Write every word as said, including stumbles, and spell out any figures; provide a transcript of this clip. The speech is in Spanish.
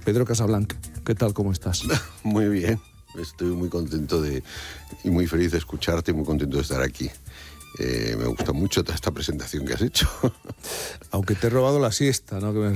Pedro Casablanca, ¿qué tal, cómo estás? Muy bien, estoy muy contento de y muy feliz de escucharte, muy contento de estar aquí. Eh, me gusta mucho toda esta presentación que has hecho. Aunque te he robado la siesta, ¿no? Que me